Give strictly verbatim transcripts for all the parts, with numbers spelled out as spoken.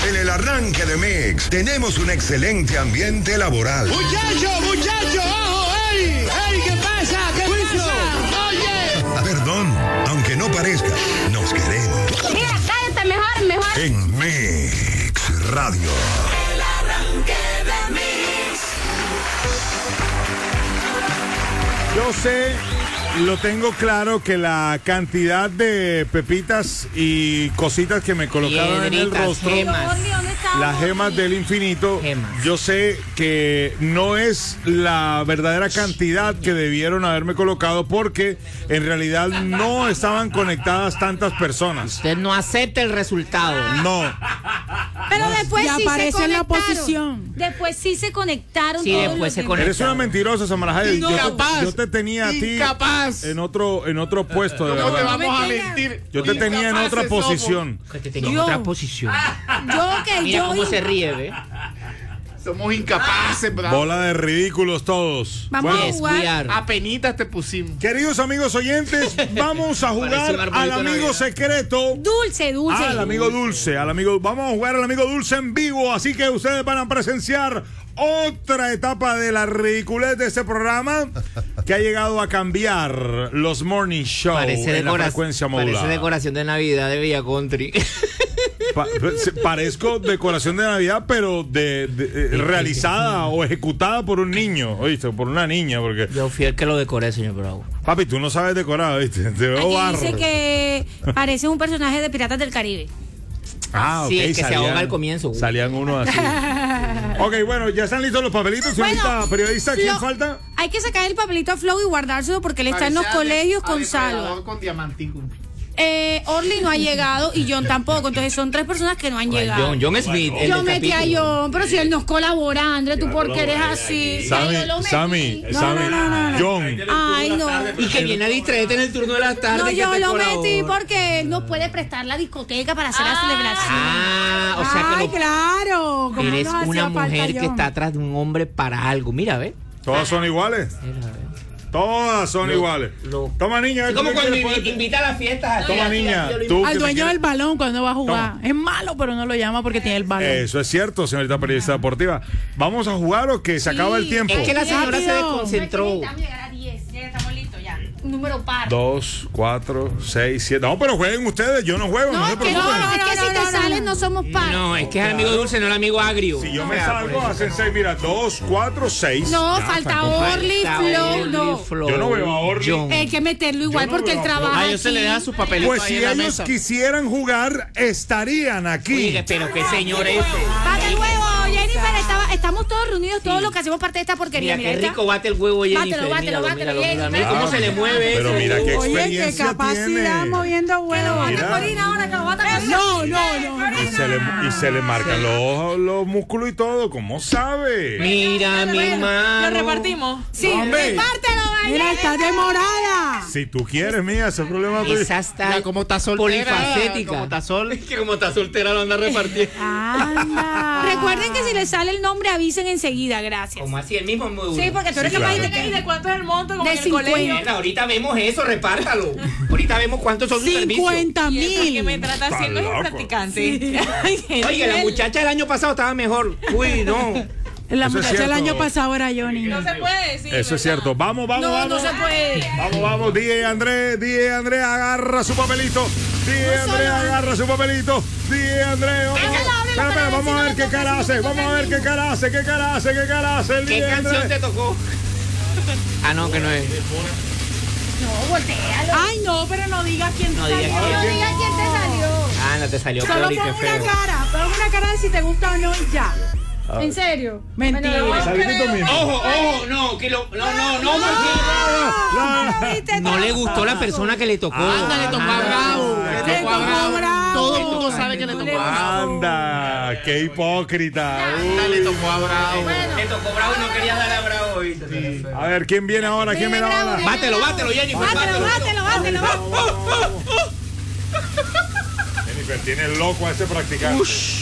En el arranque de Mix tenemos un excelente ambiente laboral. Muchacho, muchacho, ojo, ey, ey, ¿qué pasa? ¿Qué pasa? Oye. Perdón, aunque no parezca, nos queremos. Mira, cállate mejor, mejor. En Mix Radio. El arranque de Mix. Yo sé, lo tengo claro, que la cantidad de pepitas y cositas que me colocaron en el rostro, gemas. las gemas del infinito, Gemas. yo sé que no es la verdadera cantidad que debieron haberme colocado, porque en realidad no estaban conectadas tantas personas. Usted no acepta el resultado. No. Pero después Y sí aparece se en la conectaron. posición. Después sí se conectaron. Sí, todos después los se demás. conectaron. Eres una mentirosa, Samara Hayek. Yo, Incapaz. te- yo te tenía a ti Incapaz. en otro, en otro puesto, de ¿Cómo te verdad. vamos a mentir? Yo te tenía en otra Incapaces somos. posición. Que te tenía en Yo. otra posición. Yo que Mira yo. cómo se ríe, ¿ve? Somos incapaces, bravo. Bola de ridículos todos. Vamos Bueno, a Yes, jugar. we are. Apenitas te pusimos. queridos amigos oyentes, vamos a Parece jugar un arbolito al de amigo Navidad. secreto. Dulce, dulce. Al amigo dulce, al amigo, vamos a jugar al amigo dulce en vivo, así que ustedes van a presenciar otra etapa de la ridiculez de este programa que ha llegado a cambiar los morning show Parece, en la decora- frecuencia parece modulada. decoración de Navidad de Villa Country. Pa- se- parezco decoración de Navidad, pero de, de- eh, realizada o ejecutada por un niño, oíste, por una niña, porque Yo fui el que lo decoré, señor Bravo. papi, tú no sabes decorar, oíste, te veo Aquí barro. dice que parece un personaje de Piratas del Caribe. Ah, ok, Sí, es que se salían- ahoga al comienzo. Salían unos así. Ok, bueno, ya están listos los papelitos, señorita Bueno, periodista. ¿Quién Flo- falta? Hay que sacar el papelito a Flow y guardárselo porque él está en los Parecía colegios de- con a depredador Salva. Con diamantico. Eh, Orly no ha llegado y John tampoco. Entonces son tres personas que no han llegado. John, John Smith. el Yo del metí a capítulo. John, pero si él nos colabora, André, tú por qué eres así. Sammy, Ya yo lo metí. Sammy, No, Sammy, no, no, no, no. John. Ay, no. Y que viene a distraerte en el turno de la tarde. No, que yo te lo colabora. metí porque él nos puede prestar la discoteca para hacer la celebración. Ah, o sea Ay, que lo- claro. ¿Cómo eres nos hacía una falta, mujer que John? está atrás de un hombre para algo. Mira, ve. Todas son iguales. Mira, ve. Todas son Lo- iguales. lo- Toma, niña. Es como ¿tú qué cuando quieres invi- ponerte? invita a las fiestas. Toma, niña. Tú que Al te dueño quieres- del balón cuando va a jugar. Toma. Es malo, pero no lo llama porque tiene el balón. Eso es cierto, señorita periodista deportiva. ¿Vamos a jugar o qué? Se acaba el tiempo. Es que la señora se Rápido. desconcentró. Vamos a llegar a diez. Ya estamos listos ya. Un número par. Dos, cuatro, seis, siete. No, pero jueguen ustedes. Yo no juego. No, No, se es que no, preocupen. es que si te sales no somos par. No, es que es el amigo dulce, no el amigo agrio. Si yo me O sea, salgo, por eso. hacen seis. Mira, dos, cuatro, seis. No, Ya, falta están completos. Orly, Falta Flow, Orly, no. Flow, Yo no veo a Orly. John. Hay que meterlo igual Yo no porque él veo a trabaja. A ellos se aquí. le da su papelito Pues ahí si en la ellos mesa. quisieran jugar, estarían aquí. Oye, pero qué señor es. Bate el huevo, Jennifer. estaba- estamos todos reunidos, todos los que hacemos parte de esta porquería. Mira, Mira, qué esta- rico bate el huevo, Jennifer. Bátelo, bátelo, Míralo, bátelo, míralo, míralo. Jennifer. Mira cómo se le mueve Pero eso. mira qué Oye, qué experiencia capacidad tiene. moviendo Que lo huevos. bate Mira. Corina ahora, que lo bate Corina. No, no, no. Y se le, y se le marcan los, los músculos y todo. ¿Cómo sabe? Mira mi mano. Lo repartimos. Sí, Hombre. repártelo, Mira, está demorada. Si tú quieres, mía, ese es el problema tuyo. Esa está Ya, como está soltera. polifacética. Como está sol. Es que como está soltera lo anda repartiendo. Anda. Recuerden que si les sale el nombre, avisen enseguida, gracias. Como así, el mismo módulo. Sí, porque tú eres Sí, capaz claro. de ¿Y de cuánto es el monto? Como De en el cincuenta. colegio. Mierda, ahorita vemos eso, repártalo. Ahorita vemos cuántos son sus servicios. cincuenta Y el que me mil. trata haciendo es loco. el practicante. Ay, Oye, la muchacha del año pasado estaba mejor. Uy, no. La Eso es muchacha del cierto. año pasado era Johnny. No se puede decir. Eso es ¿verdad? cierto. Vamos, vamos, No, vamos. no se puede. Vamos, vamos. D J André, D J André, agarra su papelito. D J André, agarra su papelito. D J André, vamos. Espera, espera, vamos a ver qué cara hace. Vamos a ver qué cara hace, qué cara hace, qué cara hace el ¿Qué D J canción André. te tocó? Ah, no, que no es. No, voltealo. Ay, no, pero no digas quién No te digas salió. No quién. digas quién te salió. Anda, te salió Solo peor y pon qué una feo. cara, pon una cara de si te gusta o no y ya. ¿En serio? Mentira. Bueno, Saliste tú mismo. Ojo, ojo, no, que lo. No, no, no, porque no le gustó la persona que le tocó. Anda, le tocó a Bravo. Ah, Le Le tocó a tocó Bravo. Bravo. Todo el mundo sabe que le tocó a Bravo. Anda, qué hipócrita. Anda, le tocó a Bravo. Le tocó Bravo y no quería darle a Bravo. ¿viste? A ver, ¿quién viene ahora? ¿Quién viene Bravo, ahora? viene Bátelo, bátelo, Jennifer, Bátelo, bátelo. bátelo, bátelo. Jennifer, tiene loco a este practicante.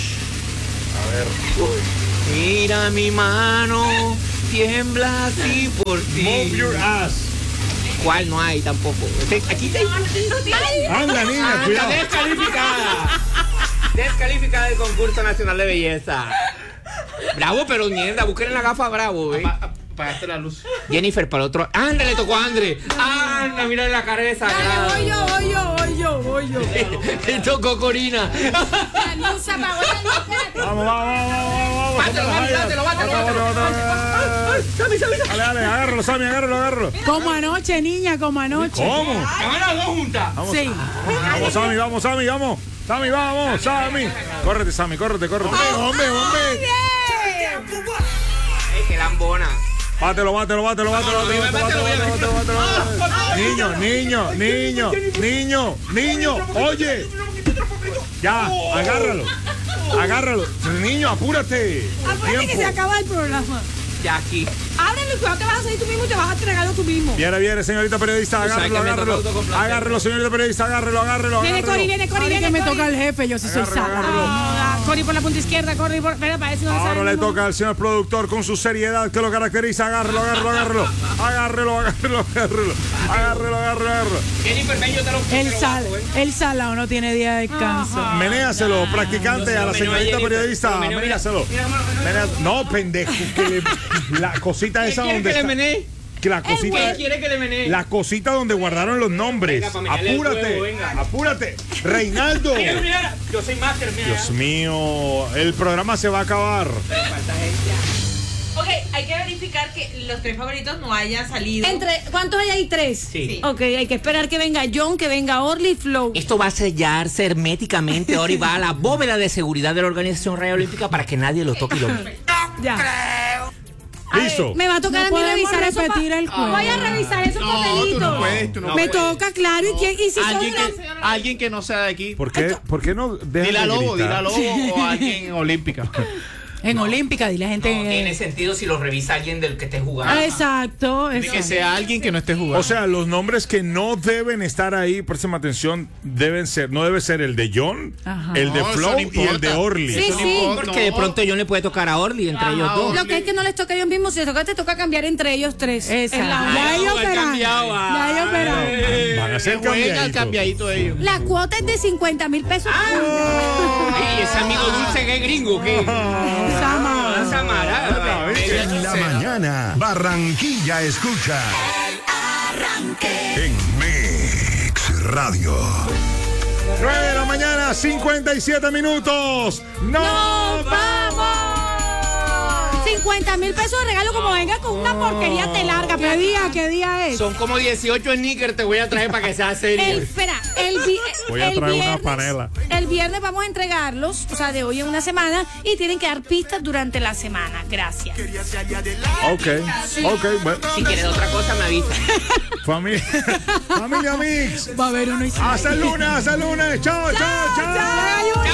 A ver. Mira mi mano, tiembla así por Move ti. your ass. ¿Cuál no hay tampoco? Este- Aquí te Anda, niña, Anda, cuidado. descalificada. Descalificada del concurso nacional de belleza. Bravo, pero mierda, busquen la gafa Bravo, ¿eh? Apagaste la luz. Jennifer para el otro. ¡Anda, le tocó a André! ¡Anda, mira la cara de Sagrada! Dale, voy yo, voy yo, voy yo, voy yo. Le tocó Corina. La luz se apagó, la luz, espérate. Vamos, vamos, vamos, vamos. Bátelo, bátelo, bátelo, bátelo. Dale, dale, agárralo, Sammy, agárralo, agárralo. Como anoche, niña, como anoche. ¿Cómo? ¡Van las dos juntas! Vamos, Sí. vamos, Sammy, vamos, Sammy, vamos. Sammy, vamos, Sammy. Córrete, Sammy, córrete, córrete. Hombre, hombre. ¡Ey, qué lambona! Bátelo, bátelo, bátelo, bátelo, bátelo, bátelo, bátelo, bátelo, bátelo. Niño, niño, niño, niño, niño, oye. Ya, agárralo. Agárralo. Niño, apúrate. Acuérdate que se acaba el programa. Jackie. Ábrelo y cuidado que vas a salir tú mismo y te vas a entregarlo tú mismo. Viene, viene, señorita periodista, Tú sabes agárrelo, que me agárrelo. toca autocomplacer. Agárrelo, señorita periodista, agárrelo, agárrelo, Viene agárrelo. Cori, viene Cori, Cori, viene que me Cori. toca el jefe, yo sí soy Agárralo, sala. agárralo. Ah, Cori por la punta izquierda, Cori por... Espera, para eso no Ahora sabe le cómo- toca al señor productor con su seriedad que lo caracteriza. Agárrelo, agárrelo, agárrelo. Agárrelo, agárrelo, agárrelo. Agárrelo, agárrelo, agárrelo. Jennifer, ven, yo te lo El, te lo sal, bajo, ¿eh? el salado no tiene día de descanso. Menéaselo, practicante, a la señorita periodista. Menéaselo. Menea- No, pendejo. Que le- la cosita ¿Qué esa quiere donde que le está. menee? Que la cosita. ¿Qué quiere que le menee? La cosita donde guardaron los nombres. Venga, pa' menearle el Apúrate. huevo, venga. Apúrate. Reinaldo. Mira, mira, yo soy máster, mira. Dios mío, el programa se va a acabar. Ok, hay que verificar que los tres favoritos no hayan salido. Entre, ¿cuántos hay ahí? Tres. Sí. Ok, hay que esperar que venga John, que venga Orly y Flow. Esto va a sellarse herméticamente ahora y va a la bóveda de seguridad de la Organización Radio Olímpica para que nadie lo toque y lo mire. Ya. Listo. Me va a tocar No a mí podemos revisar esos repetir pa- el juego. Voy a revisar esos No, tú papelitos. no puedes, tú no Me puedes. toca, claro. ¿Y, quién, y si son Alguien una- que, alguien que no sea de aquí. ¿Por qué, ¿por qué no dejan Dile a de Lobo, dile a gritar? Lobo o a alguien en Olímpica. En Olímpica, dile a gente. No tiene sentido si lo revisa alguien del que esté jugando. Ah, exacto. De que exacto. sea alguien que no esté jugando. O sea, los nombres que no deben estar ahí, préstame atención, deben ser, no debe ser el de John, Ajá. el de No, eso Flow no y el importa. de Orly. Sí, Eso no sí. importa, Porque de no. pronto yo le puede tocar a Orly entre ellos dos. Lo que es que no les toca a ellos mismos, si les toca, te toca cambiar entre ellos tres. Exacto. Es la- Ya Ay, ellos no, he verán. cambiado, ah. Ya ellos verán. Van a ser Que jueguen al cambiaditos. cambiadito de ellos. La cuota es de cincuenta mil pesos. Ey, ese amigo dulce que es gringo, ¿qué? Sama. Samara. En la mañana, Barranquilla escucha. En Mix Radio. nueve de la mañana, cincuenta y siete minutos. ¡No! cincuenta mil pesos de regalo como venga con una porquería te larga. ¿Qué día? ¿Qué día es? Son como dieciocho sneakers te voy a traer para que sea serio. El, espera, el, vi- Voy a el traer una viernes, panela. El viernes vamos a entregarlos, o sea, de hoy en una semana, y tienen que dar pistas durante la semana. Gracias. Ok, ok, bueno. Si quieres otra cosa, me avisa. Familia, familia Mix. Va a haber uno y Hasta el lunes, hasta el lunes. Chao, chao, chao. Chao.